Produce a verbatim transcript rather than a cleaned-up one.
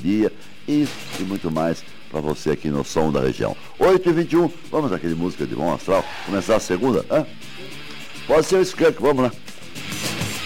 dia, isso e muito mais para você aqui no Som da Região. oito e vinte e um, vamos àquele música de bom astral, começar a segunda, hã? Pode ser o Skank, vamos lá.